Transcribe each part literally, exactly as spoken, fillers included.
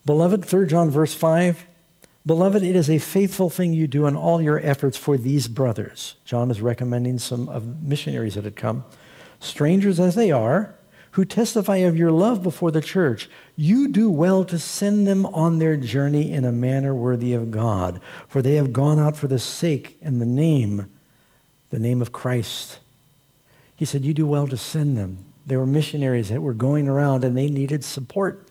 Beloved, Third John verse five, beloved, it is a faithful thing you do in all your efforts for these brothers. John is recommending some of missionaries that had come, strangers as they are, who testify of your love before the church. You do well to send them on their journey in a manner worthy of God, for they have gone out for the sake and the name, the name of Christ. He said, you do well to send them. There were missionaries that were going around and they needed support.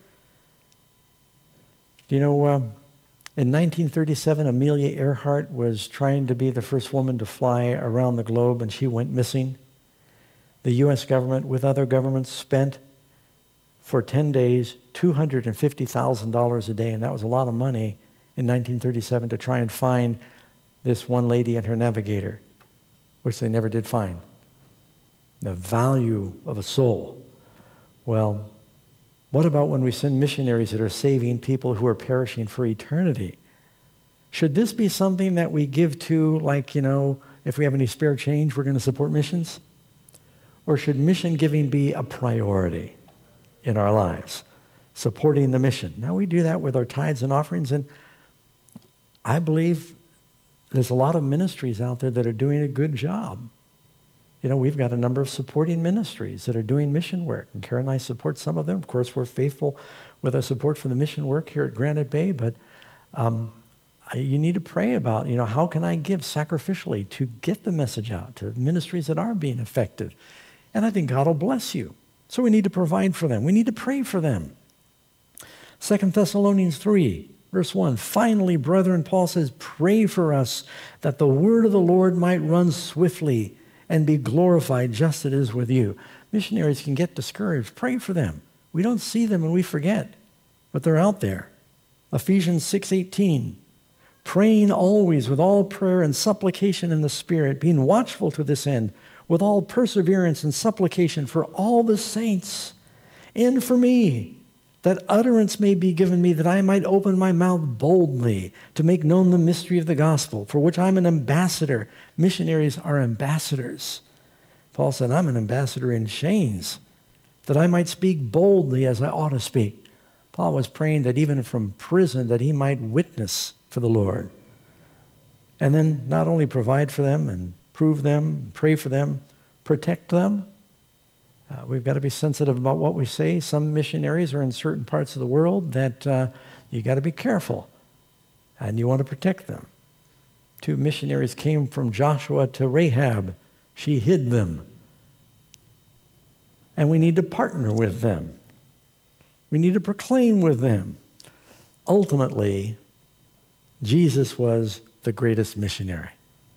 You know, uh, in nineteen thirty-seven, Amelia Earhart was trying to be the first woman to fly around the globe, and she went missing. The U S government, with other governments, spent for ten days two hundred fifty thousand dollars a day, and that was a lot of money in nineteen thirty-seven to try and find this one lady and her navigator, which they never did find. The value of a soul. Well, what about when we send missionaries that are saving people who are perishing for eternity? Should this be something that we give to, like, you know, if we have any spare change, we're going to support missions? Or should mission giving be a priority in our lives? Supporting the mission. Now, we do that with our tithes and offerings, and I believe there's a lot of ministries out there that are doing a good job. You know, we've got a number of supporting ministries that are doing mission work, and Karen and I support some of them. Of course, we're faithful with our support for the mission work here at Granite Bay, but um, I, you need to pray about, you know, how can I give sacrificially to get the message out to ministries that are being effective? And I think God will bless you. So we need to provide for them. We need to pray for them. Second Thessalonians three, verse one, finally, brethren, Paul says, pray for us that the word of the Lord might run swiftly and be glorified just as it is with you. Missionaries can get discouraged. Pray for them. We don't see them and we forget, but they're out there. Ephesians six eighteen, praying always with all prayer and supplication in the Spirit, being watchful to this end, with all perseverance and supplication for all the saints, and for me, that utterance may be given me, that I might open my mouth boldly to make known the mystery of the gospel, for which I'm an ambassador. Missionaries are ambassadors. Paul said, I'm an ambassador in chains, that I might speak boldly as I ought to speak. Paul was praying that even from prison, that he might witness for the Lord. And then not only provide for them and prove them, pray for them, protect them. Uh, we've got to be sensitive about what we say. Some missionaries are in certain parts of the world that uh, you got to be careful, and you want to protect them. Two missionaries came from Joshua to Rahab. She hid them. And we need to partner with them. We need to proclaim with them. Ultimately, Jesus was the greatest missionary.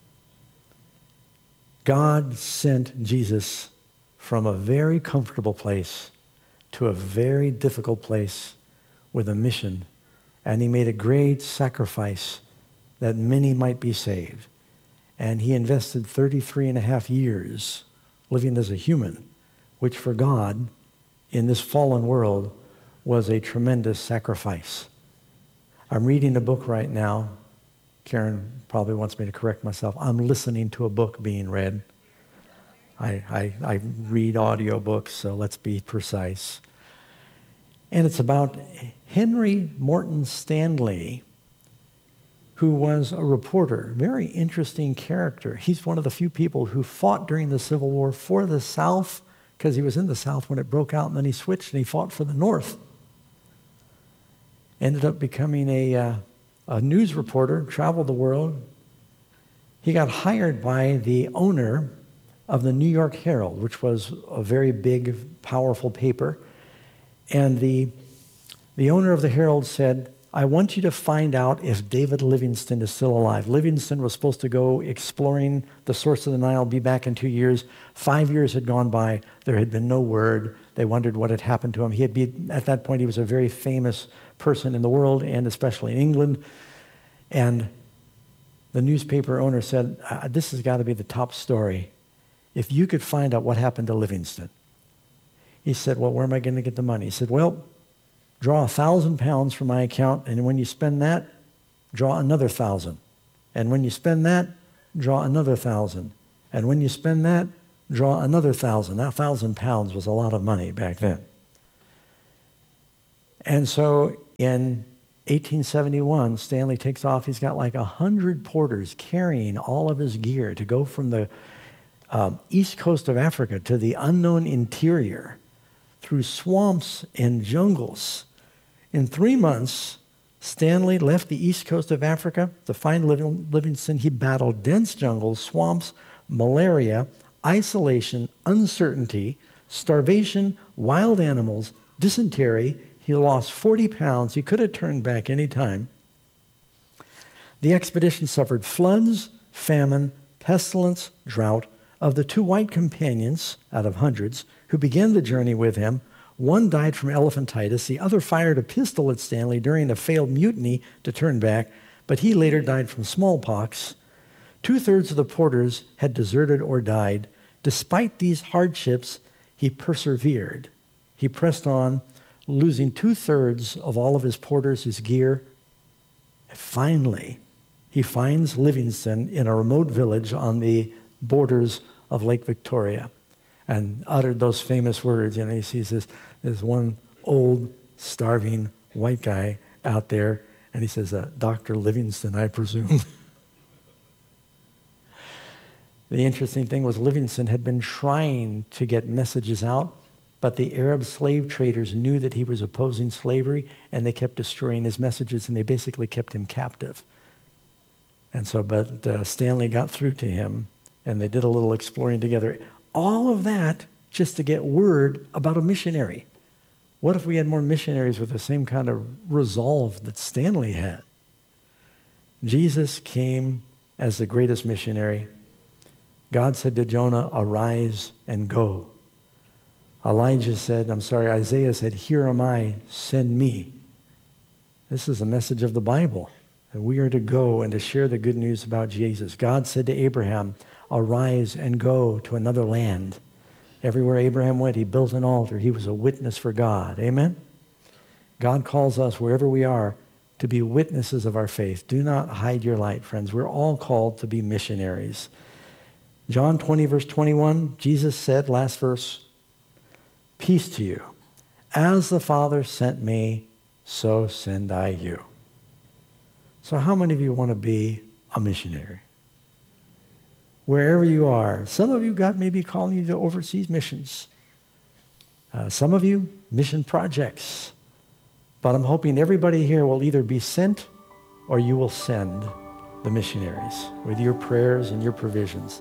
God sent Jesus from a very comfortable place to a very difficult place with a mission. And he made a great sacrifice that many might be saved. And he invested thirty-three and a half years living as a human, which for God, in this fallen world, was a tremendous sacrifice. I'm reading a book right now. Karen probably wants me to correct myself. I'm listening to a book being read. I, I, I read audiobooks, so let's be precise. And it's about Henry Morton Stanley, who was a reporter, very interesting character. He's one of the few people who fought during the Civil War for the South, because he was in the South when it broke out, and then he switched and he fought for the North. Ended up becoming a, uh, a news reporter, traveled the world. He got hired by the owner of the New York Herald, which was a very big, powerful paper. And the, the owner of the Herald said, I want you to find out if David Livingstone is still alive. Livingstone was supposed to go exploring the source of the Nile, be back in two years. Five years had gone by. There had been no word. They wondered what had happened to him. He had been, at that point, he was a very famous person in the world, and especially in England. And the newspaper owner said, this has got to be the top story. If you could find out what happened to Livingstone. He said, well, where am I going to get the money? He said, well, draw a thousand pounds from my account, and when you spend that, draw another thousand. And when you spend that, draw another thousand. And when you spend that, draw another thousand. That thousand pounds was a lot of money back then. And so In eighteen seventy-one, Stanley takes off. He's got like a hundred porters carrying all of his gear to go from the um, east coast of Africa to the unknown interior through swamps and jungles. In three months, Stanley left the east coast of Africa to find Livingstone. He battled dense jungles, swamps, malaria, isolation, uncertainty, starvation, wild animals, dysentery. He lost forty pounds. He could have turned back any time. The expedition suffered floods, famine, pestilence, drought. Of the two white companions out of hundreds who began the journey with him, one died from elephantitis. The other fired a pistol at Stanley during a failed mutiny to turn back, but he later died from smallpox. Two-thirds of the porters had deserted or died. Despite these hardships, he persevered. He pressed on, losing two-thirds of all of his porters, his gear. And finally, he finds Livingstone in a remote village on the borders of Lake Victoria and uttered those famous words. You know, he sees this, this one old, starving white guy out there, and he says, uh, Doctor Livingstone, I presume. The interesting thing was Livingstone had been trying to get messages out, but the Arab slave traders knew that he was opposing slavery, and they kept destroying his messages, and they basically kept him captive. And so, but uh, Stanley got through to him, and they did a little exploring together. All of that just to get word about a missionary. What if we had more missionaries with the same kind of resolve that Stanley had? Jesus came as the greatest missionary. God said to Jonah, arise and go. Elijah said, I'm sorry, Isaiah said, here am I, send me. This is a message of the Bible. And we are to go and to share the good news about Jesus. God said to Abraham, arise and go to another land. Everywhere Abraham went, he built an altar. He was a witness for God. Amen? God calls us, wherever we are, to be witnesses of our faith. Do not hide your light, friends. We're all called to be missionaries. John twenty, verse twenty-one, Jesus said, last verse, peace to you. As the Father sent me, so send I you. So how many of you want to be a missionary? Wherever you are. Some of you, God may be calling you to overseas missions. Uh, some of you, mission projects. But I'm hoping everybody here will either be sent or you will send the missionaries with your prayers and your provisions.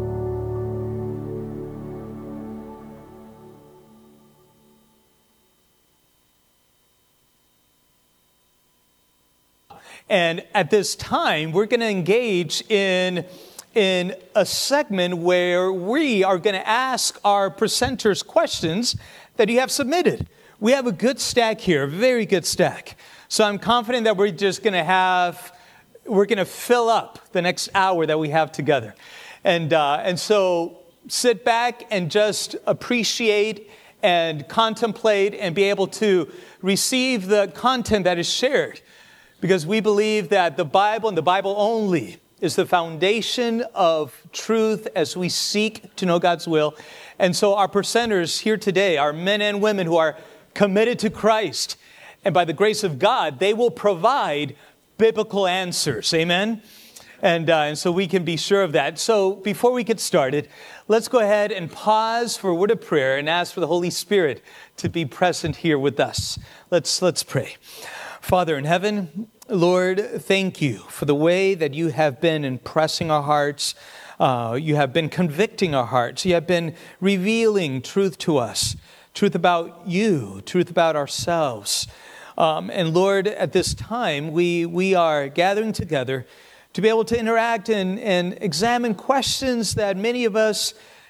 And at this time, we're going to engage in in a segment where we are going to ask our presenters questions that you have submitted. We have a good stack here, a very good stack. So I'm confident that we're just going to have, we're going to fill up the next hour that we have together. And, uh, and so sit back and just appreciate and contemplate and be able to receive the content that is shared. Because we believe that the Bible and the Bible only is the foundation of truth as we seek to know God's will. And so our presenters here today are men and women who are committed to Christ. And by the grace of God, they will provide biblical answers. Amen? And, uh, and so we can be sure of that. So before we get started, let's go ahead and pause for a word of prayer and ask for the Holy Spirit to be present here with us. Let's, let's pray. Father in heaven, Lord, thank you for the way that you have been impressing our hearts. Uh, you have been convicting our hearts. You have been revealing truth to us, truth about you, truth about ourselves. Um, and Lord, at this time, we, we are gathering together to be able to interact and, and examine questions that many of us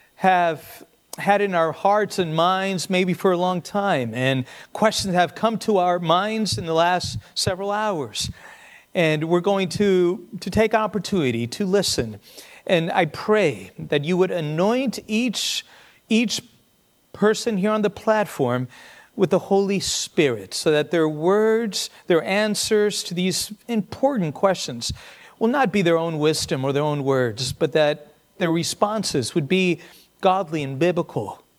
have had in our hearts and minds maybe for a long time, and questions have come to our minds in the last several hours. And we're going to, to take opportunity to listen. And I pray that you would anoint each, each person here on the platform with the Holy Spirit so that their words, their answers to these important questions will not be their own wisdom or their own words, but that their responses would be godly and biblical,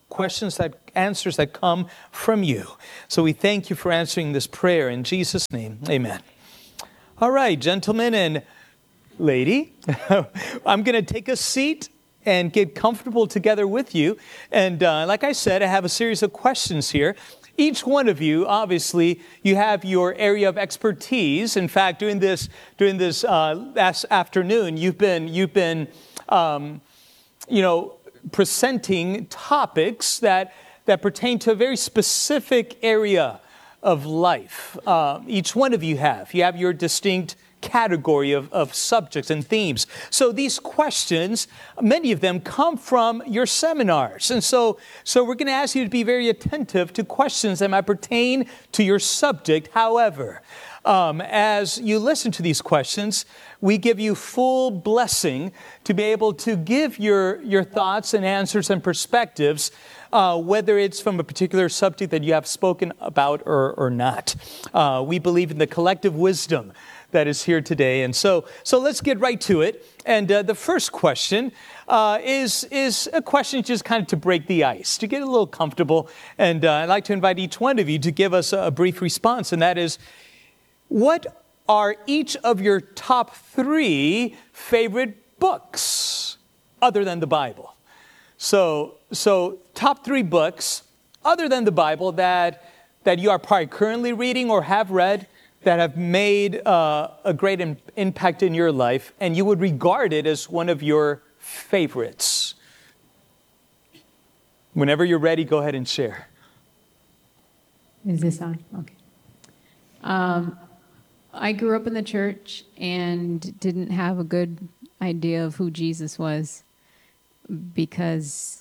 questions, that answers that come from you. So we thank you for answering this prayer in Jesus' name. Amen. All right, gentlemen and lady, I'm going to take a seat and get comfortable together with you. And uh, like I said, I have a series of questions here. Each one of you, obviously, you have your area of expertise. In fact, during this during this uh, last afternoon, you've been you've been, um, you know, presenting topics that that pertain to a very specific area of life. Uh, each one of you have you have your distinct category of, of subjects and themes. So these questions, many of them come from your seminars. And so, so we're going to ask you to be very attentive to questions that might pertain to your subject. However, um, as you listen to these questions, we give you full blessing to be able to give your, your thoughts and answers and perspectives, uh, whether it's from a particular subject that you have spoken about or, or not. Uh, we believe in the collective wisdom that is here today. And so so let's get right to it. And uh, the first question uh, is, is a question just kind of to break the ice, to get a little comfortable. And uh, I'd like to invite each one of you to give us a brief response. And that is, what are each of your top three favorite books other than the Bible? So, so top three books other than the Bible that, that you are probably currently reading or have read, that have made uh, a great im- impact in your life, and you would regard it as one of your favorites. Whenever you're ready, go ahead and share. Is this on? Okay. Um, I grew up in the church and didn't have a good idea of who Jesus was because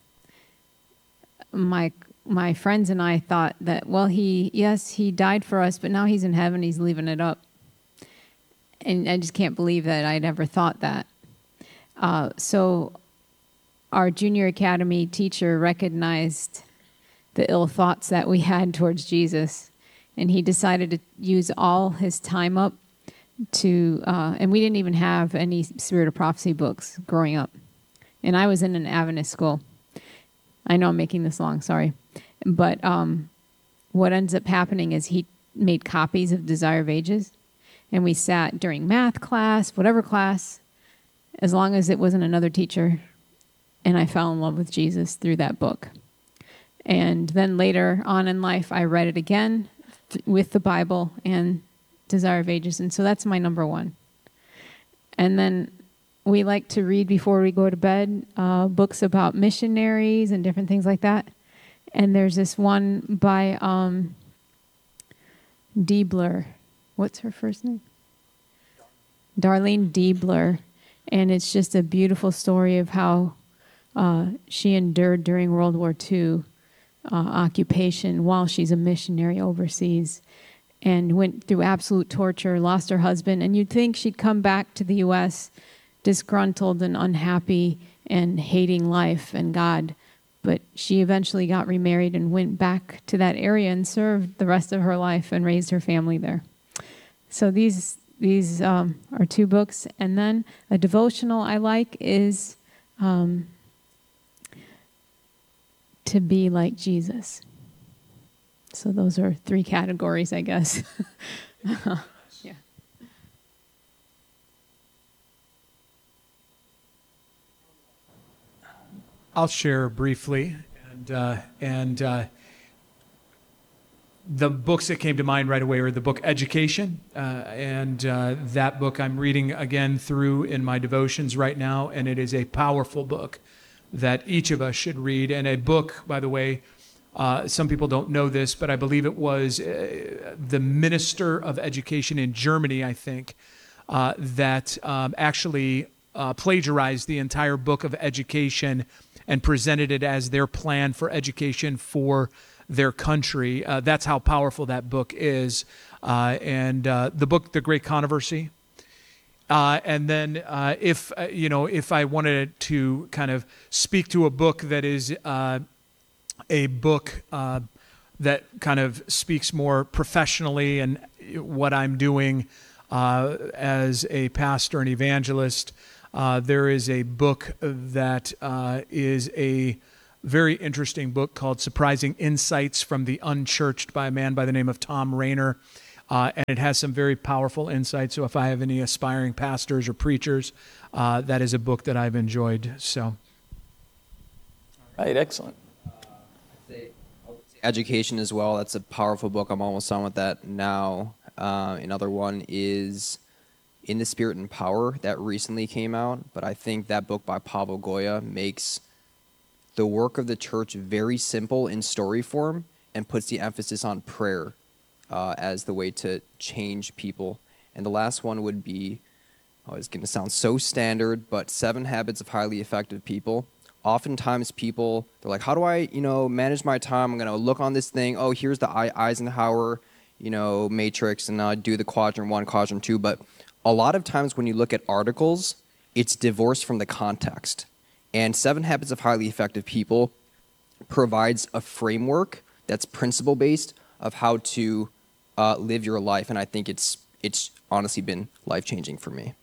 my my friends and I thought that, well, he, yes, he died for us, but now he's in heaven, he's leaving it up. And I just can't believe that I'd ever thought that. Uh, so our junior academy teacher recognized the ill thoughts that we had towards Jesus, and he decided to use all his time up to, uh, and we didn't even have any Spirit of Prophecy books growing up. And I was in an Adventist school. I know I'm making this long, sorry. But um, what ends up happening is he made copies of Desire of Ages, and we sat during math class, whatever class, as long as it wasn't another teacher, and I fell in love with Jesus through that book. And then later on in life, I read it again th- with the Bible and Desire of Ages, and so that's my number one. And then we like to read before we go to bed uh, books about missionaries and different things like that. And there's this one by um, Diebler. What's her first name? Darlene Diebler. And it's just a beautiful story of how uh, she endured during World War Two uh, occupation while she's a missionary overseas, and went through absolute torture, lost her husband. And you'd think she'd come back to the U S disgruntled and unhappy and hating life and God. But she eventually got remarried and went back to that area and served the rest of her life and raised her family there. So these these um, are two books. And then a devotional I like is um, To Be Like Jesus. So those are three categories, I guess. Yeah. I'll share briefly, and uh, and uh, the books that came to mind right away are the book Education, uh, and uh, that book I'm reading again through in my devotions right now, and it is a powerful book that each of us should read, and a book, by the way, uh, some people don't know this, but I believe it was uh, the Minister of Education in Germany, I think, uh, that um, actually uh, plagiarized the entire book of Education and presented it as their plan for education for their country. Uh, that's how powerful that book is. Uh, and uh, the book, The Great Controversy. Uh, and then uh, if, uh, you know, if I wanted to kind of speak to a book that is uh, a book uh, that kind of speaks more professionally and what I'm doing uh, as a pastor and evangelist, Uh, there is a book that uh, is a very interesting book called Surprising Insights from the Unchurched by a man by the name of Tom Rainer. Uh, and it has some very powerful insights. So if I have any aspiring pastors or preachers, uh, that is a book that I've enjoyed. So, Right, excellent. Education as well. That's a powerful book. I'm almost done with that now. Uh, another one is In the Spirit and Power that recently came out. But I think that book by Pavel Goya makes the work of the church very simple in story form and puts the emphasis on prayer uh, as the way to change people. And the last one would be, oh, it's going to sound so standard, but Seven Habits of Highly Effective People. Oftentimes people, they're like, how do I, you know, manage my time? I'm going to look on this thing. Oh, here's the Eisenhower, you know, matrix, and I do the quadrant one, quadrant two. But a lot of times when you look at articles, it's divorced from the context. And Seven Habits of Highly Effective People provides a framework that's principle-based of how to uh, live your life. And I think it's it's honestly been life-changing for me.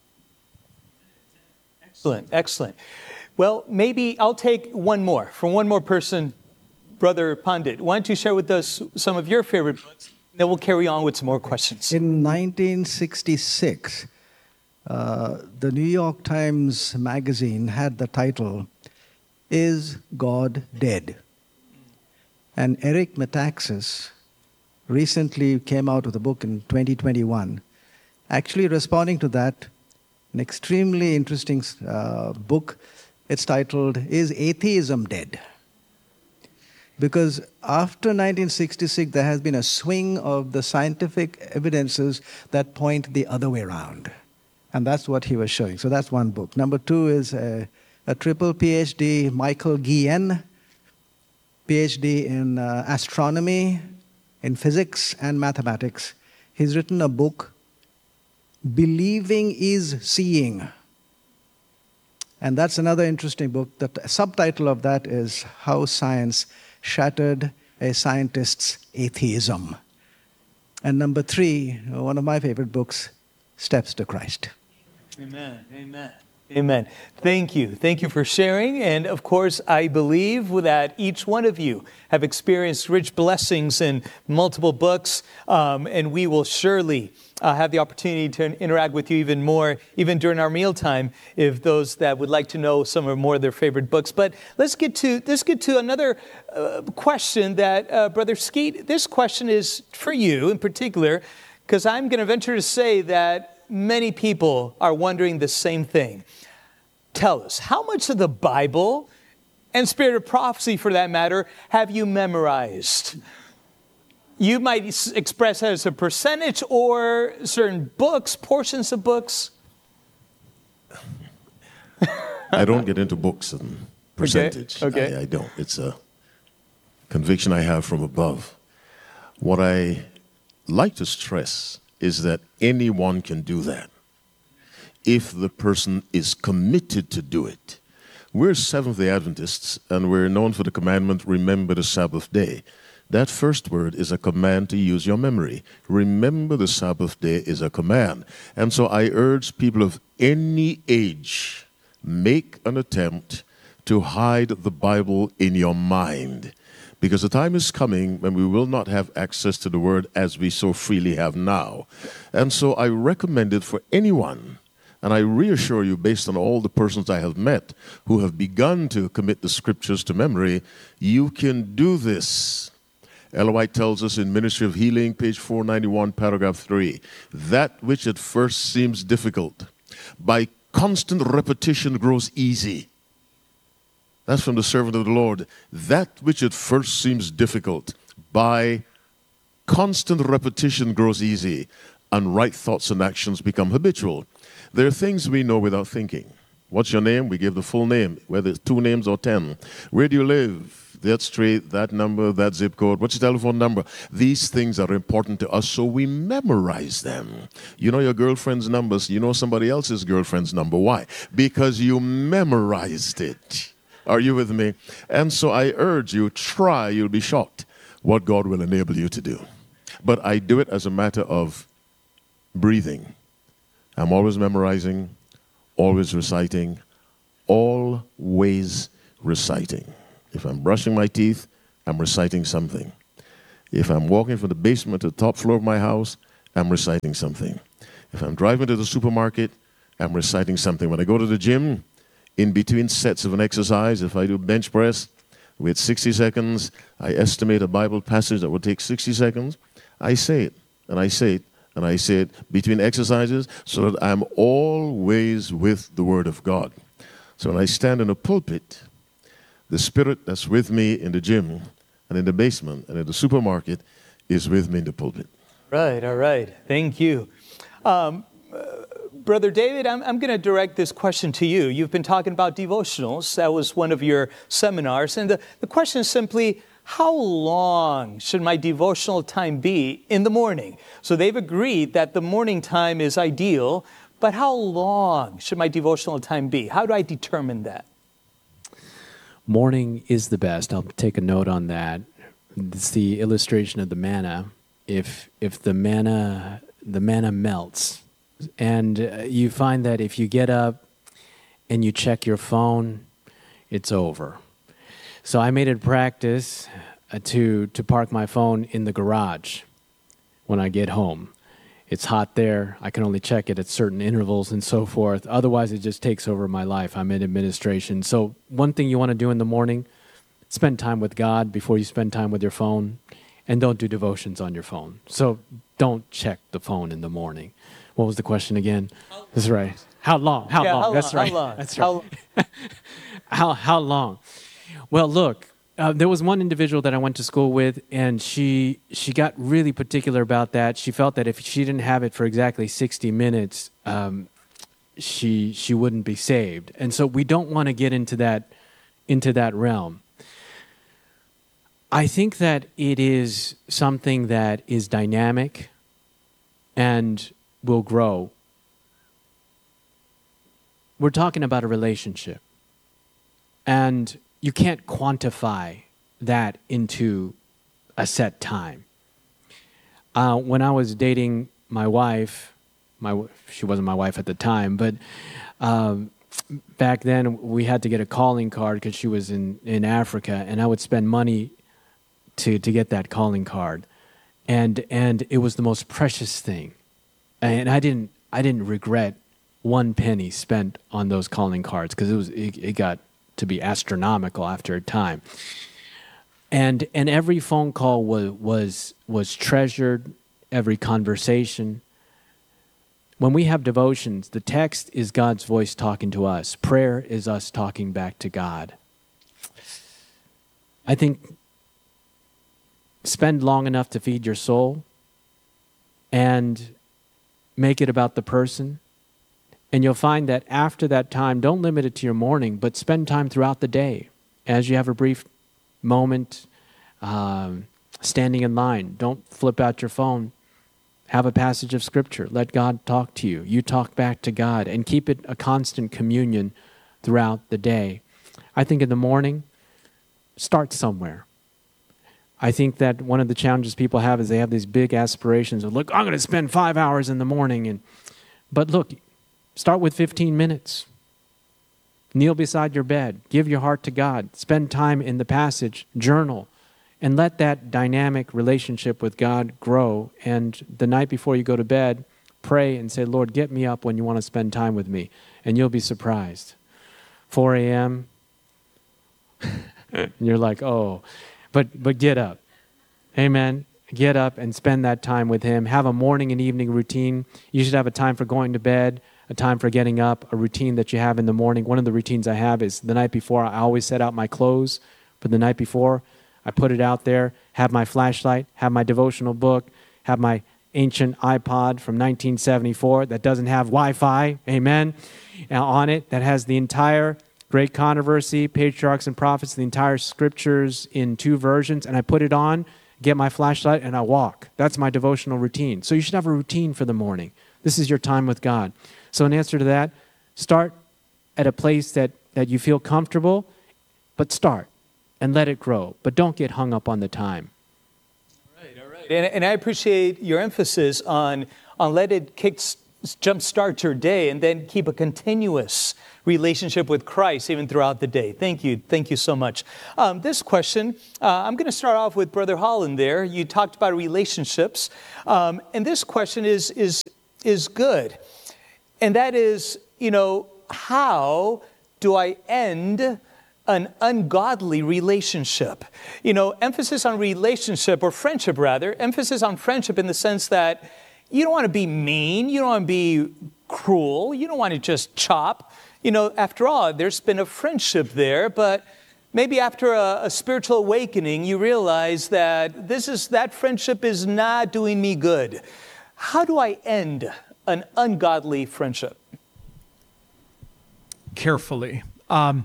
Excellent, excellent. Well, maybe I'll take one more from one more person. Brother Pandit, why don't you share with us some of your favorite books? Then we'll carry on with some more questions. In nineteen sixty-six, uh, the New York Times magazine had the title, Is God Dead? And Eric Metaxas recently came out with a book in twenty twenty-one, actually responding to that, an extremely interesting uh, book. It's titled, Is Atheism Dead? Because after nineteen sixty-six, there has been a swing of the scientific evidences that point the other way around. And that's what he was showing. So that's one book. Number two is a, a triple PhD, Michael Guillen, PhD in uh, astronomy, in physics and mathematics. He's written a book, Believing is Seeing. And that's another interesting book. The t- subtitle of that is How Science Shattered a Scientist's Atheism. And number three, one of my favorite books, Steps to Christ. Amen, amen. Amen. Thank you. Thank you for sharing. And of course, I believe that each one of you have experienced rich blessings in multiple books. Um, and we will surely uh, have the opportunity to interact with you even more, even during our mealtime, if those that would like to know some or more of their favorite books. But let's get to let's get to another uh, question that, uh, Brother Skeet, this question is for you in particular, because I'm going to venture to say that many people are wondering the same thing. Tell us, how much of the Bible, and Spirit of Prophecy for that matter, have you memorized? You might express that as a percentage or certain books, portions of books. I don't get into books and percentage. Okay. okay. I, I don't. It's a conviction I have from above. What I like to stress is that anyone can do that if the person is committed to do it. We're Seventh-day Adventists, and we're known for the commandment, remember the Sabbath day. That first word is a command to use your memory. Remember the Sabbath day is a command. And so I urge people of any age, make an attempt to hide the Bible in your mind. Because the time is coming when we will not have access to the Word as we so freely have now. And so I recommend it for anyone. And I reassure you, based on all the persons I have met who have begun to commit the Scriptures to memory, you can do this. Ellen White tells us in Ministry of Healing, page four ninety-one, paragraph three, that which at first seems difficult, by constant repetition grows easy. That's from the servant of the Lord. That which at first seems difficult, by constant repetition grows easy, and right thoughts and actions become habitual. There are things we know without thinking. What's your name? We give the full name, whether it's two names or ten. Where do you live? That street, that number, that zip code. What's your telephone number? These things are important to us, so we memorize them. You know your girlfriend's numbers. You know somebody else's girlfriend's number. Why? Because you memorized it. Are you with me? And so I urge you, try, you'll be shocked what God will enable you to do. But I do it as a matter of breathing. I'm always memorizing, always reciting, always reciting. If I'm brushing my teeth, I'm reciting something. If I'm walking from the basement to the top floor of my house, I'm reciting something. If I'm driving to the supermarket, I'm reciting something. When I go to the gym, in between sets of an exercise, if I do bench press with sixty seconds, I estimate a Bible passage that will take sixty seconds. I say it, and I say it, and I say it between exercises so that I'm always with the Word of God. So when I stand in a pulpit, the Spirit that's with me in the gym and in the basement and in the supermarket is with me in the pulpit. Right, all right. Thank you. Um, uh, Brother David, I'm, I'm going to direct this question to you. You've been talking about devotionals. That was one of your seminars. And the, the question is simply, how long should my devotional time be in the morning? So they've agreed that the morning time is ideal, but how long should my devotional time be? How do I determine that? Morning is the best. I'll take a note on that. It's the illustration of the manna. If if the manna the manna melts, and uh, you find that if you get up and you check your phone, it's over. So I made it a practice uh, to to park my phone in the garage when I get home. It's hot there. I can only check it at certain intervals and so forth. Otherwise, it just takes over my life. I'm in administration. So one thing you want to do in the morning, spend time with God before you spend time with your phone, and don't do devotions on your phone. So don't check the phone in the morning. What was the question again? That's right. How long? How Yeah, long? how That's long? right. How long? That's How- right. how how long? Well, look, uh, there was one individual that I went to school with, and she she got really particular about that. She felt that if she didn't have it for exactly sixty minutes, um, she she wouldn't be saved. And so we don't want to get into that into that realm. I think that it is something that is dynamic and will grow. We're talking about a relationship, and you can't quantify that into a set time. Uh, when I was dating my wife, my she wasn't my wife at the time, but um, back then we had to get a calling card because she was in, in Africa, and I would spend money to to get that calling card, and and it was the most precious thing, and I didn't I didn't regret one penny spent on those calling cards because it was it, it got to be astronomical after a time, and and every phone call was was was treasured, every conversation. When we have devotions, the text is God's voice talking to us. Prayer is us talking back to God. I think spend long enough to feed your soul and make it about the person. And you'll find that after that time, don't limit it to your morning, but spend time throughout the day. As you have a brief moment um, standing in line, don't flip out your phone. Have a passage of Scripture. Let God talk to you. You talk back to God, and keep it a constant communion throughout the day. I think in the morning, start somewhere. I think that one of the challenges people have is they have these big aspirations of, look, I'm going to spend five hours in the morning. and But look, start with fifteen minutes. Kneel beside your bed. Give your heart to God. Spend time in the passage. Journal. And let that dynamic relationship with God grow. And the night before you go to bed, pray and say, Lord, get me up when you want to spend time with me. And you'll be surprised. four a.m. and you're like, oh, but but get up. Amen. Get up and spend that time with Him. Have a morning and evening routine. You should have a time for going to bed, a time for getting up, a routine that you have in the morning. One of the routines I have is the night before, I always set out my clothes for the night before. I put it out there, have my flashlight, have my devotional book, have my ancient iPod from nineteen seventy-four that doesn't have Wi-Fi, amen, on it, that has the entire Great Controversy, Patriarchs and Prophets, the entire scriptures in two versions, and I put it on, get my flashlight, and I walk. That's my devotional routine. So you should have a routine for the morning. This is your time with God. So in answer to that, start at a place that, that you feel comfortable, but start and let it grow. But don't get hung up on the time. All right, all right. And, and I appreciate your emphasis on, on let it kick, jumpstart your day and then keep a continuous relationship with Christ even throughout the day. Thank you. Thank you so much. Um, this question, uh, I'm going to start off with Brother Holland there. You talked about relationships. Um, and this question is, is, is good. And that is, you know, how do I end an ungodly relationship? You know, emphasis on relationship, or friendship rather, emphasis on friendship in the sense that you don't want to be mean, you don't want to be cruel, you don't want to just chop. You know, after all, there's been a friendship there, but maybe after a, a spiritual awakening, you realize that this is that friendship is not doing me good. How do I end an ungodly friendship? Carefully. Um,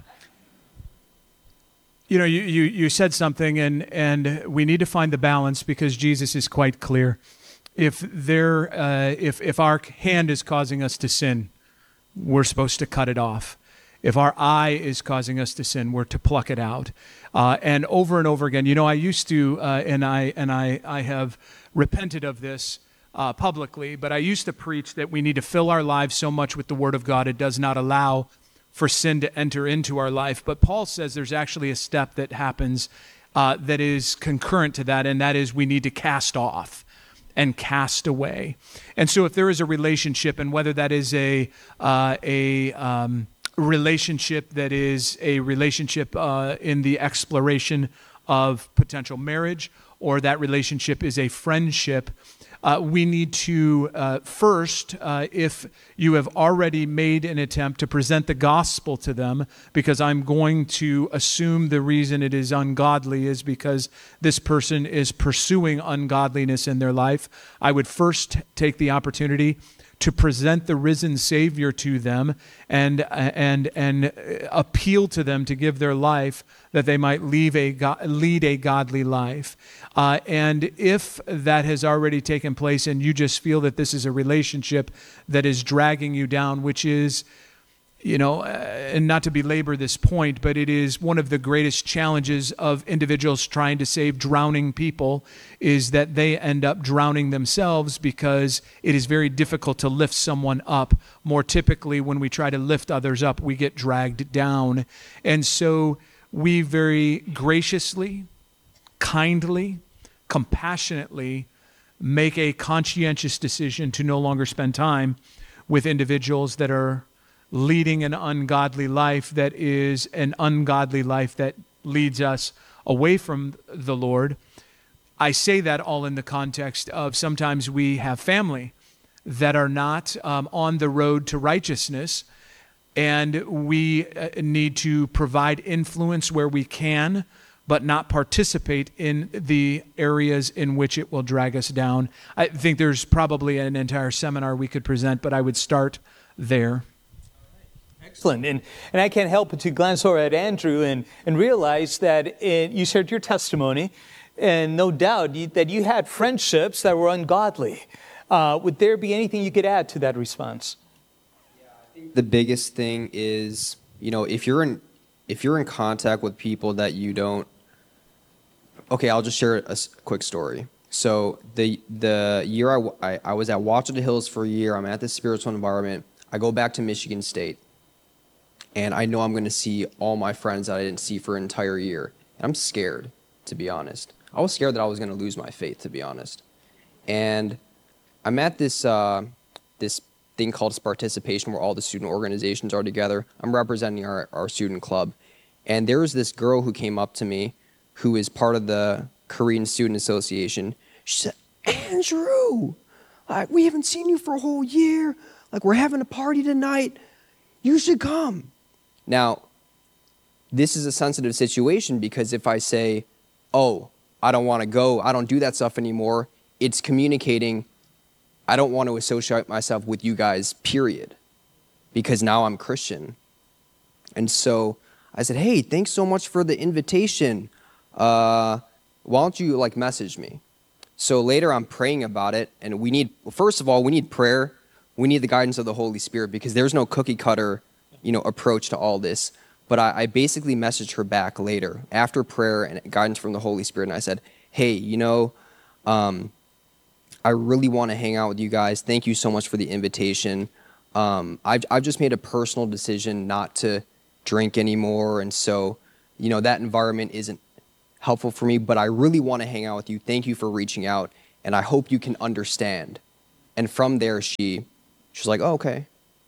you know, you, you, you said something, and, and we need to find the balance, because Jesus is quite clear. If there, uh, if if our hand is causing us to sin, we're supposed to cut it off. If our eye is causing us to sin, we're to pluck it out. Uh, and over and over again, you know, I used to, uh, and I and I I have repented of this uh, publicly, but I used to preach that we need to fill our lives so much with the Word of God it does not allow for sin to enter into our life. But Paul says there's actually a step that happens uh, that is concurrent to that, and that is we need to cast off and cast away. And so if there is a relationship, and whether that is a uh, a um, relationship that is a relationship uh, in the exploration of potential marriage, or that relationship is a friendship, uh, we need to uh, first, uh, if you have already made an attempt to present the gospel to them, because I'm going to assume the reason it is ungodly is because this person is pursuing ungodliness in their life, I would first take the opportunity to present the risen Savior to them and and and appeal to them to give their life that they might leave a lead a godly life. Uh, and if that has already taken place and you just feel that this is a relationship that is dragging you down, which is, you know, uh, and not to belabor this point, but it is one of the greatest challenges of individuals trying to save drowning people, is that they end up drowning themselves, because it is very difficult to lift someone up. More typically, when we try to lift others up, we get dragged down. And so we very graciously, kindly, compassionately make a conscientious decision to no longer spend time with individuals that are leading an ungodly life, that is an ungodly life that leads us away from the Lord. I say that all in the context of sometimes we have family that are not um, on the road to righteousness, and we uh, need to provide influence where we can, but not participate in the areas in which it will drag us down. I think there's probably an entire seminar we could present, but I would start there. Excellent. And, and I can't help but to glance over at Andrew and, and realize that in, you shared your testimony, and no doubt you, that you had friendships that were ungodly. Uh, would there be anything you could add to that response? Yeah, I think the biggest thing is, you know, if you're in if you're in contact with people that you don't. Okay, I'll just share a s- quick story. So the the year I, I, I was at Wachita Hills for a year, I'm at this spiritual environment. I go back to Michigan State, and I know I'm going to see all my friends that I didn't see for an entire year. And I'm scared, to be honest. I was scared that I was going to lose my faith, to be honest. And I'm at this uh, this thing called Sparticipation, where all the student organizations are together. I'm representing our, our student club. And there was this girl who came up to me, who is part of the Korean Student Association. She said, "Andrew, like, we haven't seen you for a whole year. Like, we're having a party tonight. You should come." Now, this is a sensitive situation, because if I say, "Oh, I don't want to go, I don't do that stuff anymore," it's communicating, I don't want to associate myself with you guys, period, because now I'm Christian. And so I said, "Hey, thanks so much for the invitation. Uh, why don't you like message me?" So later I'm praying about it, and we need, well, first of all, we need prayer. We need the guidance of the Holy Spirit, because there's no cookie cutter, you know, approach to all this. But I, I basically messaged her back later after prayer and guidance from the Holy Spirit, and I said, "Hey, you know, um, I really want to hang out with you guys. Thank you so much for the invitation. Um, I've, I've just made a personal decision not to drink anymore. And so, you know, that environment isn't helpful for me, but I really want to hang out with you. Thank you for reaching out. And I hope you can understand. And from there, she, she's like, oh, okay.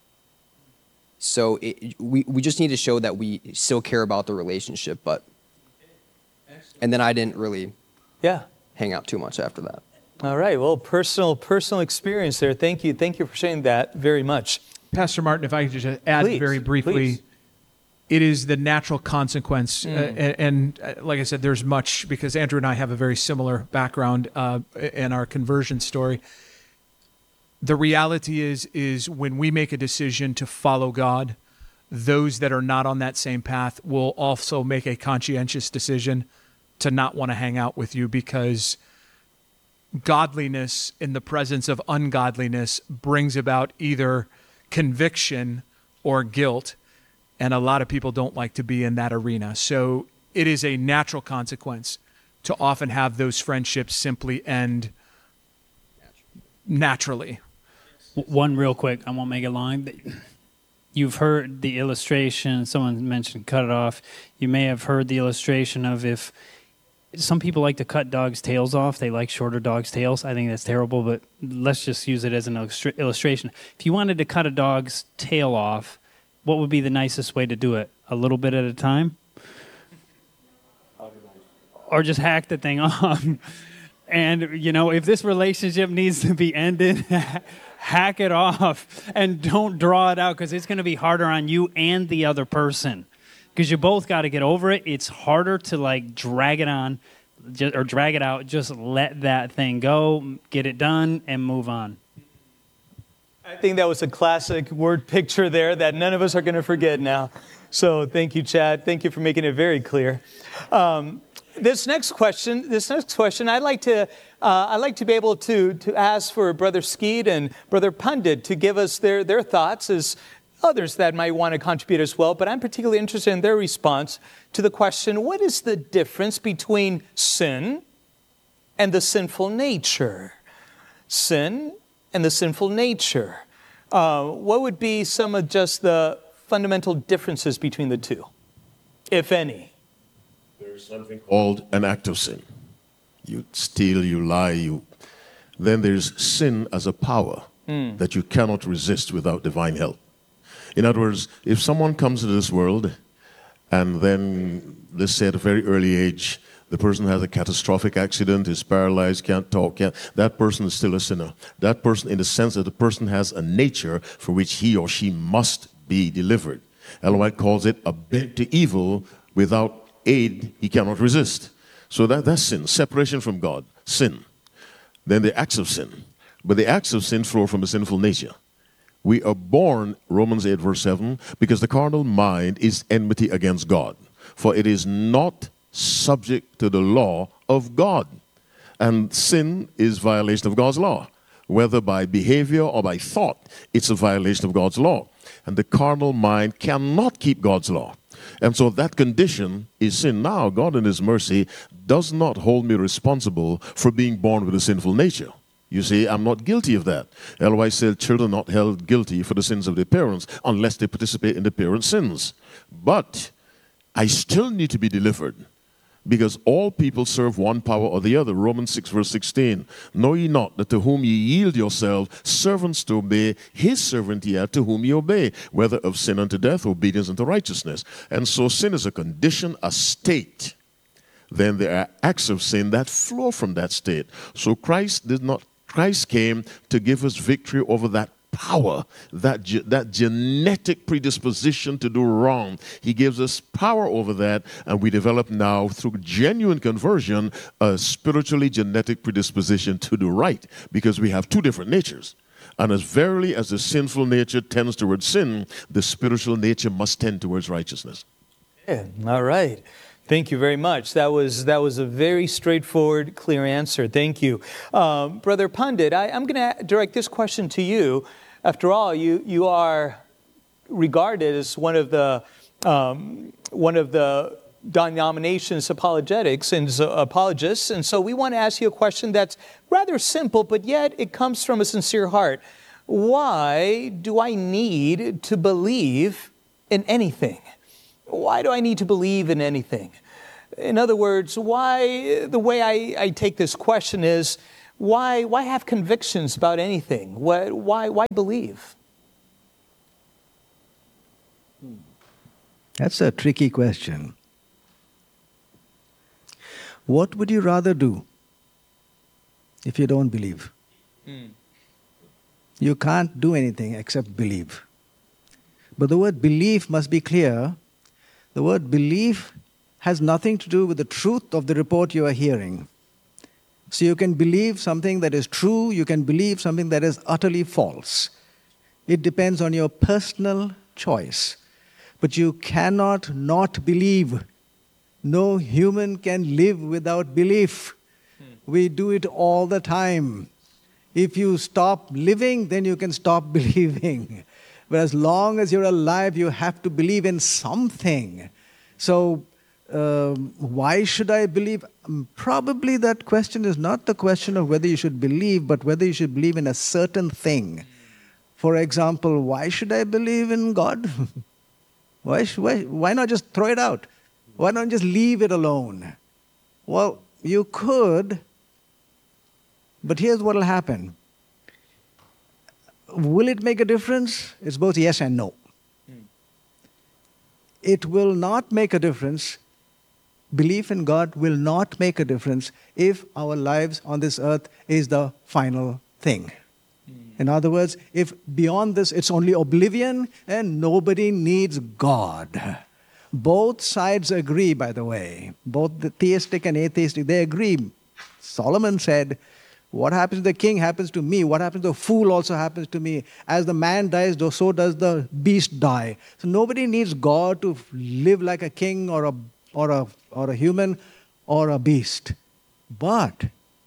So it, we, we just need to show that we still care about the relationship, but, and then I didn't really Yeah. hang out too much after that. All right. Well, personal personal experience there. Thank you. Thank you for sharing that very much. Pastor Martin, if I could just add Please, very briefly, please. it is the natural consequence. Mm. Uh, and, and uh, like I said, there's much, because Andrew and I have a very similar background uh, in our conversion story. The reality is, is when we make a decision to follow God, those that are not on that same path will also make a conscientious decision to not want to hang out with you, because godliness in the presence of ungodliness brings about either conviction or guilt. And a lot of people don't like to be in that arena. So it is a natural consequence to often have those friendships simply end naturally. One real quick, I won't make it long. You've heard the illustration, someone mentioned cut it off. You may have heard the illustration of if some people like to cut dogs' tails off. They like shorter dogs' tails. I think that's terrible, but let's just use it as an illustra- illustration. If you wanted to cut a dog's tail off, what would be the nicest way to do it? A little bit at a time? Or just hack the thing off? And, you know, if this relationship needs to be ended, hack it off and don't draw it out, because it's going to be harder on you and the other person. Because you both got to get over it. It's harder to, like, drag it on just, or drag it out. Just let that thing go, get it done, and move on. I think that was a classic word picture there that none of us are going to forget now. So thank you, Chad. Thank you for making it very clear. Um, this next question, this next question, I'd like to, uh, I'd like to be able to to ask for Brother Skeet and Brother Pundit to give us their their thoughts, as others that might want to contribute as well. But I'm particularly interested in their response to the question: what is the difference between sin and the sinful nature? Sin and the sinful nature. Uh, what would be some of just the fundamental differences between the two, if any? There's something called an act of sin. You steal, you lie, you. Then there's sin as a power mm. that you cannot resist without divine help. In other words, if someone comes into this world and then, let's say at a very early age, the person has a catastrophic accident, is paralyzed, can't talk, can't, that person is still a sinner. That person, in the sense that the person has a nature for which he or she must be delivered. Ellen White calls it a bent to evil without aid he cannot resist. So that, that's sin, separation from God, sin. Then the acts of sin. But the acts of sin flow from a sinful nature. We are born, Romans eight verse seven, because the carnal mind is enmity against God. For it is not subject to the law of God. And sin is violation of God's law. Whether by behavior or by thought, it's a violation of God's law. And the carnal mind cannot keep God's law. And so that condition is sin. Now, God in His mercy does not hold me responsible for being born with a sinful nature. You see, I'm not guilty of that. Ellen White said children are not held guilty for the sins of their parents unless they participate in the parents' sins. But I still need to be delivered, because all people serve one power or the other. Romans six verse sixteen. Know ye not that to whom ye yield yourselves servants to obey, his servant ye are to whom ye obey, whether of sin unto death, obedience unto righteousness. And so sin is a condition, a state. Then there are acts of sin that flow from that state. So Christ did not, Christ came to give us victory over that power, that, ge- that genetic predisposition to do wrong. He gives us power over that, and we develop now, through genuine conversion, a spiritually genetic predisposition to do right, because we have two different natures. And as verily as the sinful nature tends towards sin, the spiritual nature must tend towards righteousness. Yeah, all right. Thank you very much. That was that was a very straightforward, clear answer. Thank you. Um, Brother Pundit, I, I'm going to direct this question to you. After all, you you are regarded as one of the um, one of the denominations apologetics and so, apologists. And so we want to ask you a question that's rather simple, but yet it comes from a sincere heart. Why do I need to believe in anything? Why do I need to believe in anything? In other words, why, the way I, I take this question is, why, why have convictions about anything? Why, why, why believe? That's a tricky question. What would you rather do if you don't believe? Mm. You can't do anything except believe. But the word belief must be clear. The word belief has nothing to do with the truth of the report you are hearing. So you can believe something that is true, you can believe something that is utterly false. It depends on your personal choice. But you cannot not believe. No human can live without belief. Hmm. We do it all the time. If you stop living, then you can stop believing. But as long as you're alive, you have to believe in something. So, um, why should I believe? Um, probably that question is not the question of whether you should believe, but whether you should believe in a certain thing. For example, why should I believe in God? Why, should, why, why not just throw it out? Why not just leave it alone? Well, you could, but here's what will happen. Will it make a difference? It's both yes and no. Hmm. It will not make a difference. Belief in God will not make a difference if our lives on this earth is the final thing. In other words, if beyond this it's only oblivion and nobody needs God. Both sides agree, by the way. Both the theistic and atheistic, they agree. Solomon said, what happens to the king happens to me. What happens to the fool also happens to me. As the man dies, so does the beast die. So nobody needs God to live like a king or a, or a, or a human or a beast. But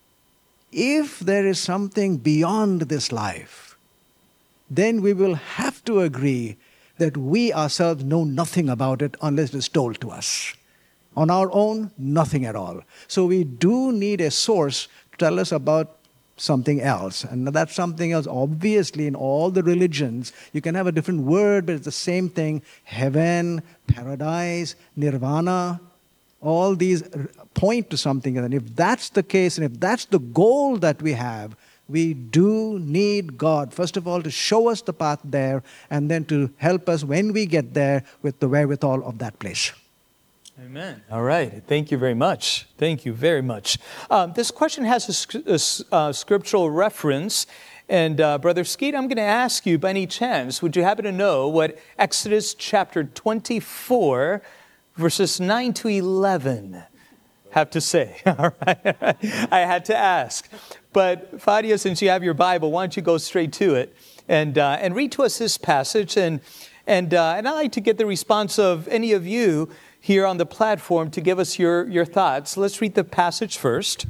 if there is something beyond this life, then we will have to agree that we ourselves know nothing about it unless it is told to us. On our own, nothing at all. So we do need a source to tell us about something else. And that something else, obviously, in all the religions, you can have a different word, but it's the same thing. Heaven, paradise, nirvana, all these point to something. And if that's the case, and if that's the goal that we have, we do need God, first of all, to show us the path there, and then to help us when we get there with the wherewithal of that place. Amen. All right. Thank you very much. Thank you very much. Um, this question has a, a, a scriptural reference. And uh, Brother Skeet, I'm going to ask you, by any chance, would you happen to know what Exodus chapter twenty-four, verses nine to eleven have to say? All right. I had to ask. But Fadia, since you have your Bible, why don't you go straight to it and uh, and read to us this passage. And, and, uh, and I'd like to get the response of any of you here on the platform to give us your, your thoughts. Let's read the passage first.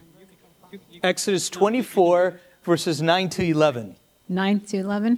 Exodus twenty-four, verses nine to eleven. nine to eleven.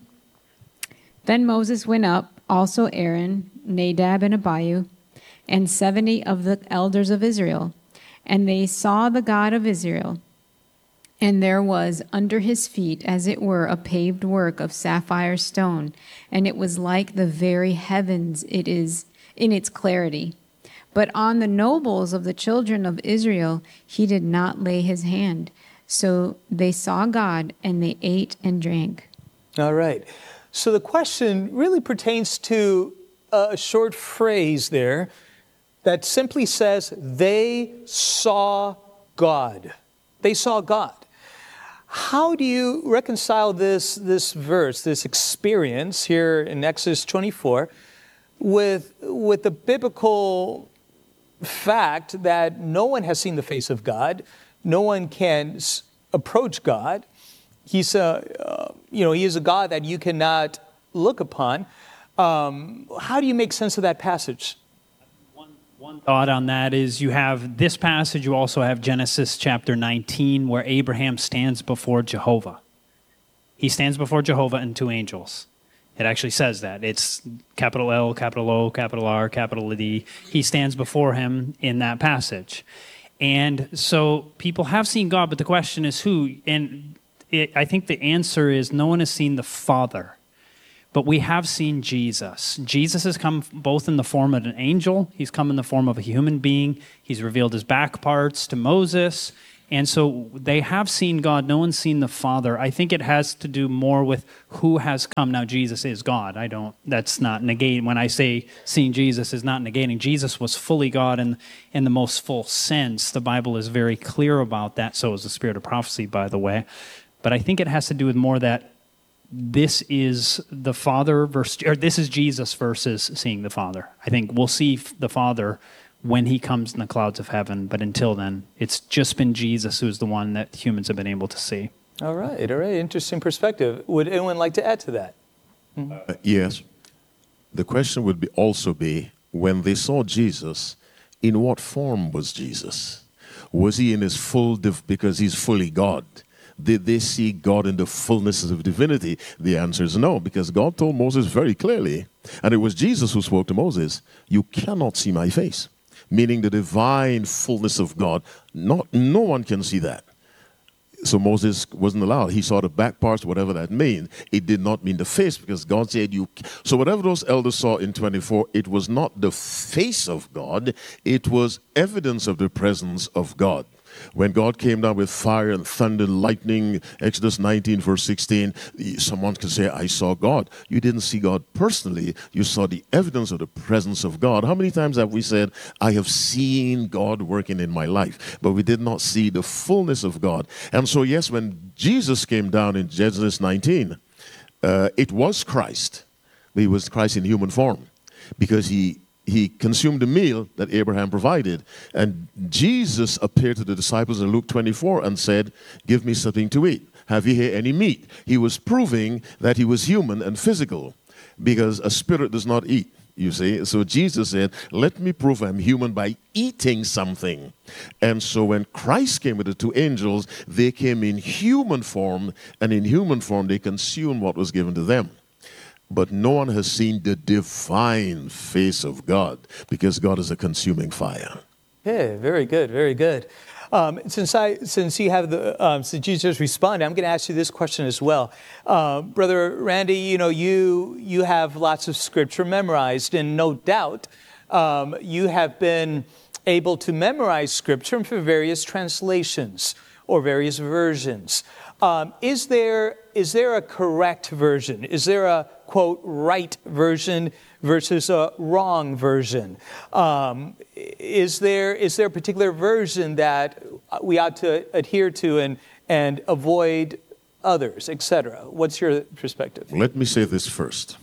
Then Moses went up, also Aaron, Nadab and Abihu, and seventy of the elders of Israel. And they saw the God of Israel. And there was under his feet, as it were, a paved work of sapphire stone, and it was like the very heavens it is in its clarity. But on the nobles of the children of Israel he did not lay his hand. So they saw God, and they ate and drank. All right. So the question really pertains to a short phrase there that simply says, they saw God. They saw God. How do you reconcile this, this verse, this experience here in Exodus twenty-four with, with the biblical fact that no one has seen the face of God, no one can s- approach God. He's a, uh, you know, he is a God that you cannot look upon. Um, how do you make sense of that passage? One thought on that is you have this passage, you also have Genesis chapter nineteen, where Abraham stands before Jehovah. He stands before Jehovah and two angels. It actually says that. It's capital L, capital O, capital R, capital D. He stands before him in that passage. And so people have seen God, but the question is who? And it, I think the answer is no one has seen the Father. But we have seen Jesus. Jesus has come both in the form of an angel. He's come in the form of a human being. He's revealed his back parts to Moses. And so they have seen God. No one's seen the Father. I think it has to do more with who has come. Now, Jesus is God. I don't, that's not negating. When I say seeing Jesus is not negating. Jesus was fully God in, in the most full sense. The Bible is very clear about that. So is the Spirit of prophecy, by the way. But I think it has to do with more that this is the Father versus, or this is Jesus versus seeing the Father. I think we'll see the Father when he comes in the clouds of heaven. But until then, it's just been Jesus who's the one that humans have been able to see. All right, all right. Interesting perspective. Would anyone like to add to that? Mm-hmm. Uh, yes. The question would be also be, when they saw Jesus, in what form was Jesus? Was he in his full, div- because he's fully God? Did they see God in the fullness of divinity? The answer is no, because God told Moses very clearly, and it was Jesus who spoke to Moses, you cannot see my face. Meaning the divine fullness of God. Not, no one can see that. So Moses wasn't allowed. He saw the back parts, whatever that means. It did not mean the face, because God said you. So whatever those elders saw in twenty-four, it was not the face of God. It was evidence of the presence of God. When God came down with fire and thunder and lightning, Exodus nineteen, verse sixteen, someone can say, I saw God. You didn't see God personally. You saw the evidence of the presence of God. How many times have we said, I have seen God working in my life, but we did not see the fullness of God? And so, yes, when Jesus came down in Exodus nineteen, uh, it was Christ. But he was Christ in human form, because he He consumed the meal that Abraham provided. And Jesus appeared to the disciples in Luke twenty-four and said, give me something to eat. Have you here any meat? He was proving that he was human and physical, because a spirit does not eat, you see. So Jesus said, let me prove I'm human by eating something. And so when Christ came with the two angels, they came in human form, and in human form they consumed what was given to them. But no one has seen the divine face of God, because God is a consuming fire. Yeah, very good, very good. Um, since I, since you have the, um, since you just responded, I'm going to ask you this question as well, uh, Brother Randy. You know, you you have lots of scripture memorized, and no doubt, um, you have been able to memorize scripture for various translations or various versions. Um, is there is there a correct version? Is there a, quote, right version versus a wrong version? Um, is there is there a particular version that we ought to adhere to and, and avoid others, et cetera? What's your perspective? Let me say this first.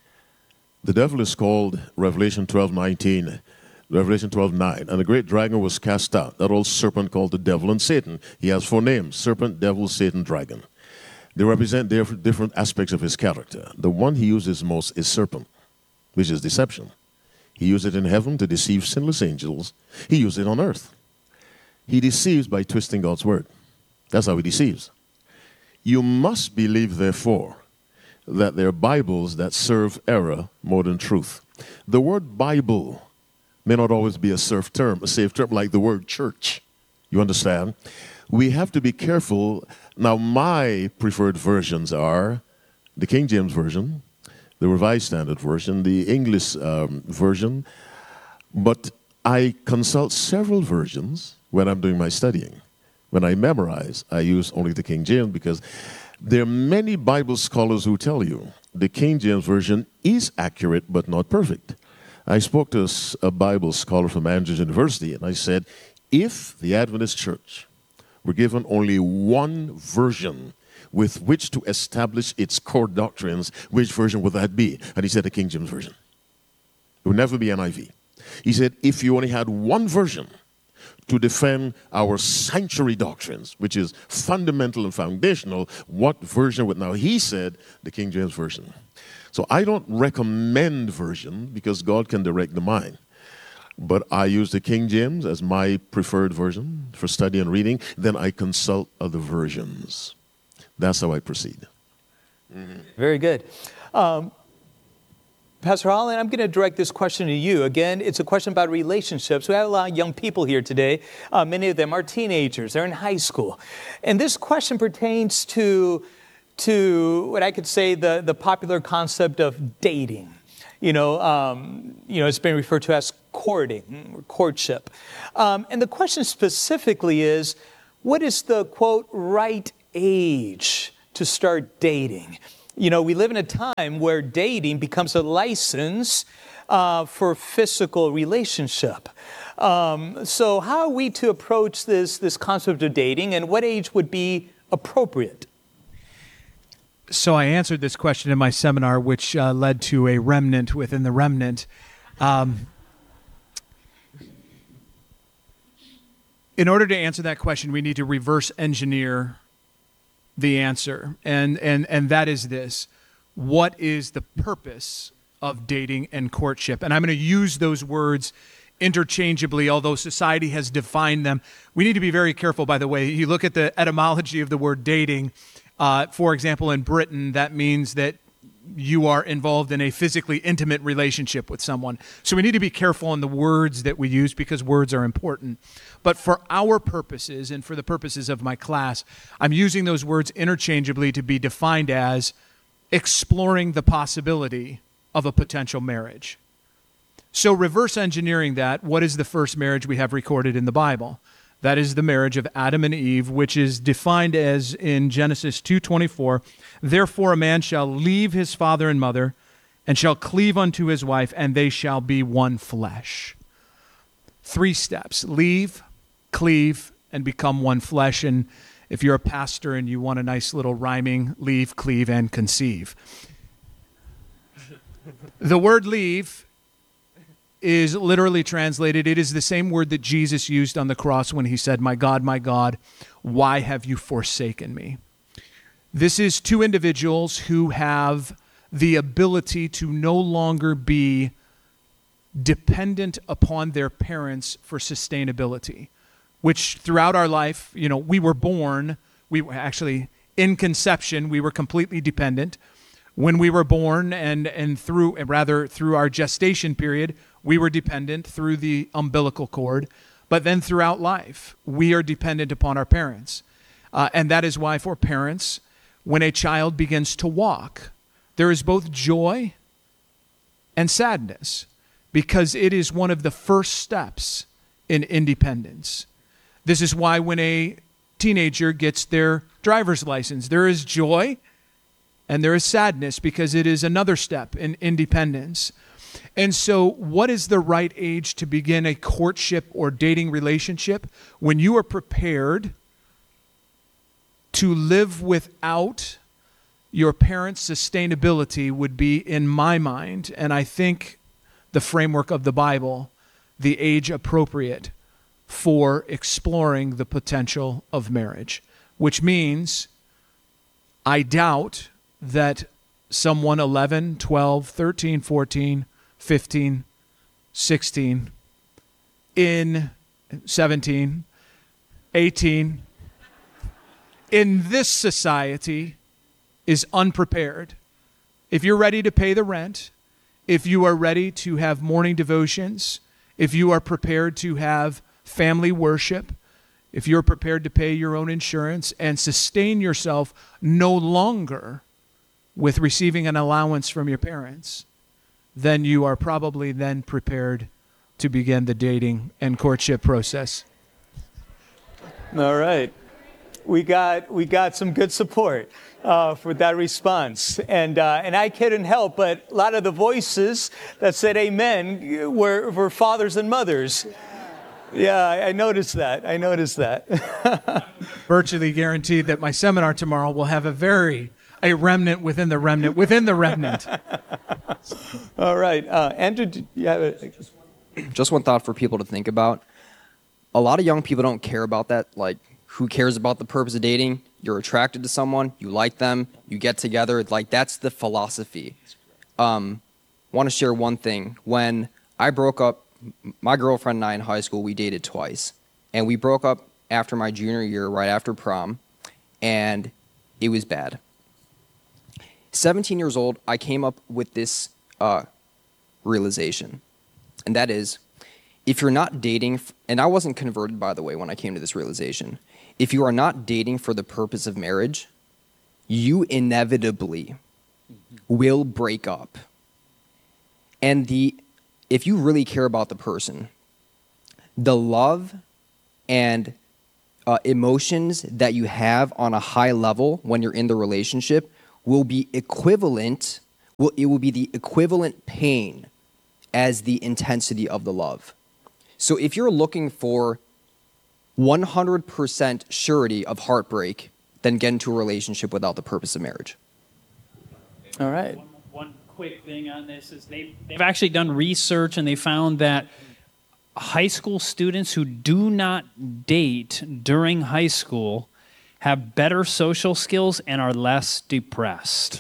The devil is called, Revelation twelve nineteen, Revelation twelve nine, and the great dragon was cast out, that old serpent called the devil and Satan. He has four names: serpent, devil, Satan, dragon. They represent different, different aspects of his character. The one he uses most is serpent, which is deception. He used it in heaven to deceive sinless angels. He used it on earth. He deceives by twisting God's word. That's how he deceives. You must believe, therefore, that there are Bibles that serve error more than truth. The word Bible may not always be a safe term, a safe term like the word church. You understand? We have to be careful. Now, my preferred versions are the King James Version, the Revised Standard Version, the English um, version, but I consult several versions when I'm doing my studying. When I memorize, I use only the King James, because there are many Bible scholars who tell you the King James Version is accurate but not perfect. I spoke to a Bible scholar from Andrews University, and I said, if the Adventist Church were given only one version with which to establish its core doctrines, which version would that be? And he said the King James Version. It would never be N I V. He said, if you only had one version to defend our sanctuary doctrines, which is fundamental and foundational, what version would? Now, he said the King James Version. So I don't recommend version, because God can direct the mind. But I use the King James as my preferred version for study and reading. Then I consult other versions. That's how I proceed. Mm-hmm. Very good. Um, Pastor Holland, I'm going to direct this question to you. Again, it's a question about relationships. We have a lot of young people here today. Uh, many of them are teenagers. They're in high school. And this question pertains to, to what I could say the, the popular concept of dating. You know, um, you know, it's been referred to as courting or courtship. Um, and the question specifically is, what is the, quote, right age to start dating? You know, we live in a time where dating becomes a license uh, for physical relationship. Um, so how are we to approach this, this concept of dating, and what age would be appropriate? So I answered this question in my seminar, which uh, led to a remnant within the remnant. Um, in order to answer that question, we need to reverse engineer the answer, and and and that is this: what is the purpose of dating and courtship? And I'm going to use those words interchangeably, although society has defined them. We need to be very careful, by the way. You look at the etymology of the word dating. Uh, for example, in Britain, that means that you are involved in a physically intimate relationship with someone. So we need to be careful in the words that we use, because words are important. But for our purposes and for the purposes of my class, I'm using those words interchangeably to be defined as exploring the possibility of a potential marriage. So reverse engineering that, what is the first marriage we have recorded in the Bible? That is the marriage of Adam and Eve, which is defined as in Genesis two twenty-four, therefore a man shall leave his father and mother and shall cleave unto his wife, and they shall be one flesh. Three steps: leave, cleave, and become one flesh. And if you're a pastor and you want a nice little rhyming, leave, cleave, and conceive. The word leave is literally translated, it is the same word that Jesus used on the cross when he said, my God, my God, why have you forsaken me? This is two individuals who have the ability to no longer be dependent upon their parents for sustainability, which throughout our life, you know, we were born, we were actually in conception, we were completely dependent. When we were born and, and through, rather through our gestation period, we were dependent through the umbilical cord. But then throughout life, we are dependent upon our parents. Uh, and that is why for parents, when a child begins to walk, there is both joy and sadness, because it is one of the first steps in independence. This is why when a teenager gets their driver's license, there is joy and there is sadness, because it is another step in independence. And so what is the right age to begin a courtship or dating relationship? When you are prepared to live without your parents' sustainability would be, in my mind, and I think the framework of the Bible, the age appropriate for exploring the potential of marriage, which means I doubt that someone eleven, twelve, thirteen, fourteen, fifteen, sixteen, in seventeen, eighteen, in this society is unprepared. If you're ready to pay the rent, if you are ready to have morning devotions, if you are prepared to have family worship, if you're prepared to pay your own insurance and sustain yourself no longer with receiving an allowance from your parents, then you are probably then prepared to begin the dating and courtship process. All right. We got we got some good support uh, for that response. And uh, and I couldn't help, but a lot of the voices that said amen were, were fathers and mothers. Yeah, I noticed that. I noticed that. Virtually guaranteed that my seminar tomorrow will have a very, a remnant within the remnant, within the remnant. All right. Uh, Andrew, do you have a... Just one thought for people to think about. A lot of young people don't care about that. Like, who cares about the purpose of dating? You're attracted to someone, you like them, you get together. Like, that's the philosophy. Um, want to share one thing. When I broke up, my girlfriend and I in high school, we dated twice. And we broke up after my junior year, right after prom. And it was bad. seventeen years old, I came up with this uh, realization. And that is, if you're not dating, and I wasn't converted, by the way, when I came to this realization, if you are not dating for the purpose of marriage, you inevitably will break up. And the if you really care about the person, the love and uh, emotions that you have on a high level when you're in the relationship will be equivalent, will, it will be the equivalent pain as the intensity of the love. So if you're looking for one hundred percent surety of heartbreak, then get into a relationship without the purpose of marriage. All right. One, one quick thing on this is they, they've actually done research and they found that high school students who do not date during high school have better social skills and are less depressed.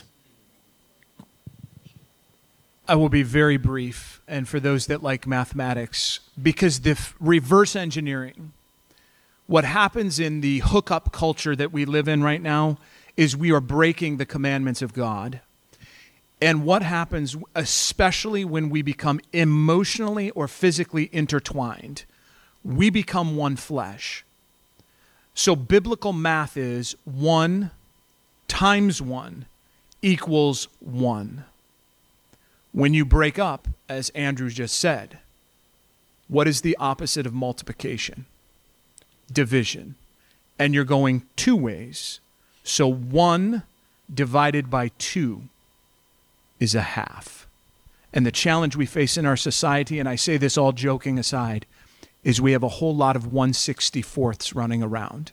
I will be very brief, and for those that like mathematics, because the f- reverse engineering, what happens in the hookup culture that we live in right now is we are breaking the commandments of God. And what happens, especially when we become emotionally or physically intertwined, we become one flesh. So biblical math is one times one equals one. When you break up, as Andrew just said, what is the opposite of multiplication? Division. And you're going two ways. So one divided by two is a half. And the challenge we face in our society, and I say this all joking aside, is we have a whole lot of one sixty-fourths running around.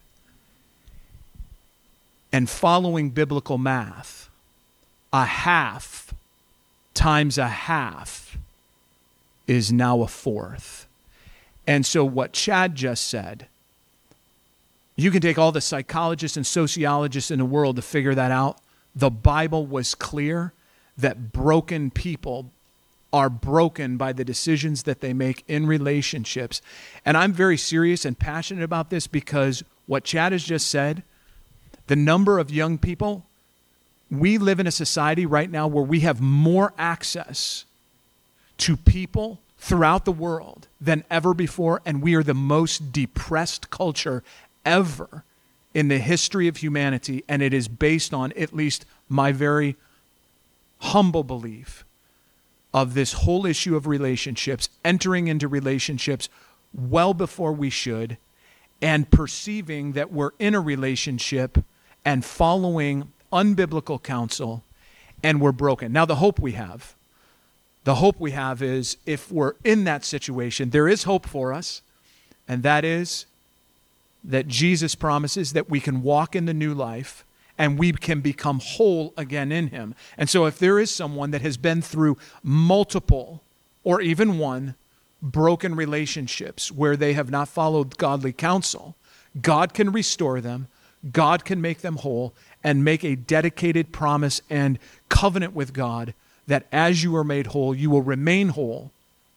And following biblical math, a half times a half is now a fourth. And so what Chad just said, you can take all the psychologists and sociologists in the world to figure that out. The Bible was clear that broken people are broken by the decisions that they make in relationships. And I'm very serious and passionate about this because what Chad has just said, the number of young people, we live in a society right now where we have more access to people throughout the world than ever before, and we are the most depressed culture ever in the history of humanity, and it is based on at least my very humble belief of this whole issue of relationships, entering into relationships well before we should, and perceiving that we're in a relationship and following unbiblical counsel, and we're broken. Now, the hope we have, the hope we have is if we're in that situation, there is hope for us, and that is that Jesus promises that we can walk in the new life and we can become whole again in him. And so if there is someone that has been through multiple or even one broken relationships where they have not followed godly counsel, God can restore them, God can make them whole, and make a dedicated promise and covenant with God that as you are made whole, you will remain whole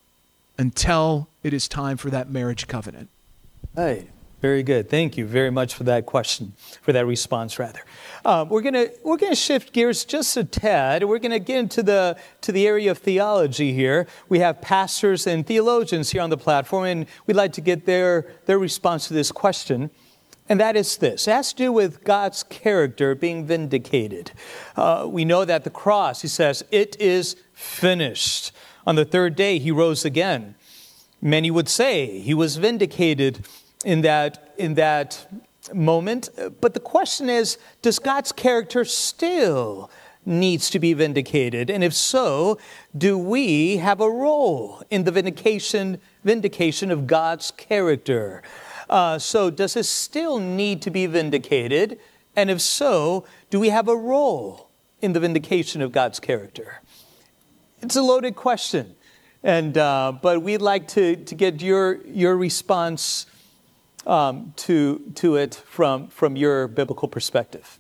until it is time for that marriage covenant. Hey, very good. Thank you very much for that question, for that response, rather. Um, we're gonna we're gonna shift gears just a tad. We're gonna get into the to the area of theology here. We have pastors and theologians here on the platform, and we'd like to get their their response to this question. And that is this. It has to do with God's character being vindicated. Uh, we know that the cross, he says, it is finished. On the third day, he rose again. Many would say he was vindicated in that, in that moment. But the question is, does God's character still needs to be vindicated? And if so, do we have a role in the vindication, vindication of God's character? Uh, so does it still need to be vindicated? And if so, do we have a role in the vindication of God's character? It's a loaded question, and uh, but we'd like to, to get your your response um, to to it from from your biblical perspective.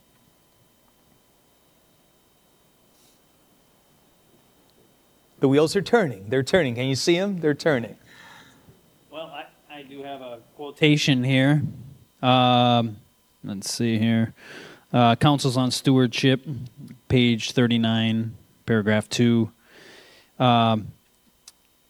The wheels are turning. They're turning. Can you see them? They're turning. Well, I, I do have a quotation here. Um, let's see here. Uh, Counsels on Stewardship, page thirty-nine, paragraph two. Um,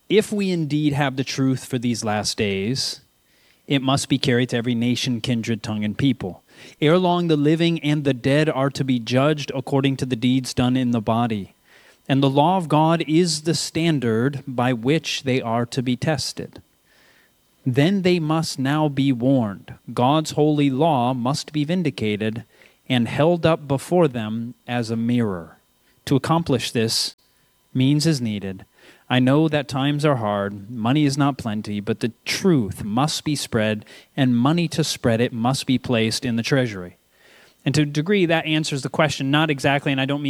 if we indeed have the truth for these last days, it must be carried to every nation, kindred, tongue, and people. Ere long the living and the dead are to be judged according to the deeds done in the body. And the law of God is the standard by which they are to be tested. Then they must now be warned. God's holy law must be vindicated and held up before them as a mirror. To accomplish this, means is needed. I know that times are hard, money is not plenty, but the truth must be spread, and money to spread it must be placed in the treasury. And to a degree, that answers the question, not exactly, and I don't mean